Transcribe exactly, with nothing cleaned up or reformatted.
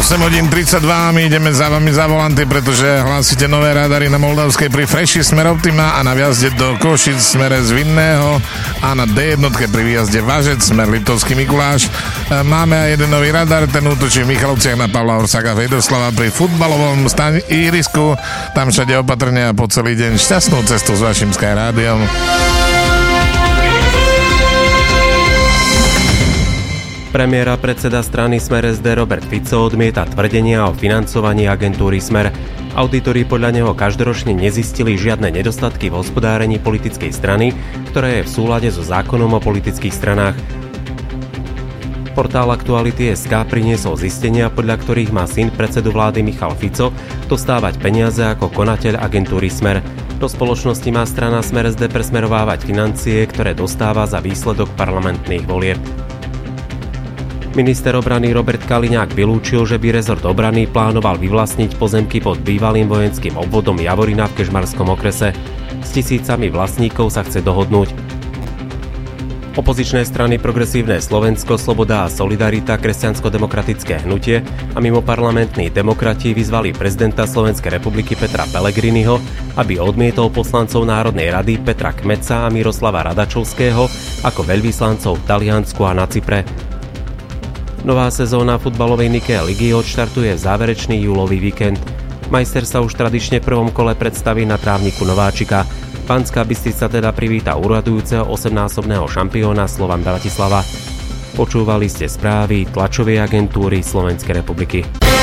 osem hodín tridsaťdva, my ideme za vami za volanty, pretože hlásite nové radary na Moldavskej pri Freši smer Optima a na vjazde do Košic smere z Vinného a na dé jedna pri výjazde Važec smer Liptovský Mikuláš. Máme aj jeden nový radar, ten útočí v Michalovciach na Pavla Horsáka Fejdoslava pri futbalovom stani- ihrisku. Tam všade opatrne a po celý deň šťastnú cestu s vašim Sky rádiom. Premiér a predseda strany Smer es dé Robert Fico odmieta tvrdenia o financovaní agentúry Smer. Auditori podľa neho každoročne nezistili žiadne nedostatky v hospodárení politickej strany, ktoré je v súlade so zákonom o politických stranách. Portál Aktuality bodka es ká priniesol zistenia, podľa ktorých má syn predsedu vlády Michal Fico dostávať peniaze ako konateľ agentúry Smer. Do spoločnosti má strana Smer es dé presmerovávať financie, ktoré dostáva za výsledok parlamentných volieb. Minister obrany Robert Kaliňák vylúčil, že by rezort obrany plánoval vyvlastniť pozemky pod bývalým vojenským obvodom Javorina v Kežmarskom okrese. S tisícami vlastníkov sa chce dohodnúť. Opozičné strany Progresívne Slovensko, Sloboda a Solidarita, Kresťansko-demokratické hnutie a mimoparlamentní demokrati vyzvali prezidenta Slovenskej republiky Petra Pellegriniho, aby odmietol poslancov Národnej rady Petra Kmeca a Miroslava Radačovského ako veľvyslancov v Taliansku a na Cypre. Nová sezóna futbalovej Nike ligy odštartuje v záverečný júlový víkend. Majster sa už tradične v prvom kole predstaví na trávniku Nováčika. Banská Bystrica teda privíta uradujúceho osemnásobného šampióna Slovan Bratislava. Počúvali ste správy tlačovej agentúry Slovenskej republiky.